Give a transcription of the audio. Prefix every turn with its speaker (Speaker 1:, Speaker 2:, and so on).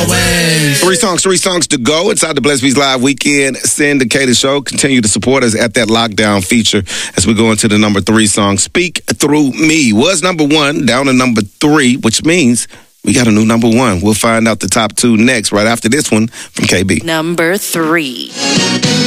Speaker 1: always.
Speaker 2: Three songs to go inside the Blessed Beats Live Weekend syndicated show. Continue to support us at that lockdown feature as we go into the number 3 song. Speak Through Me was number 1, down to number 3, which means we got a new number 1. We'll find out the top 2 next, right after this one from KB.
Speaker 3: Number 3.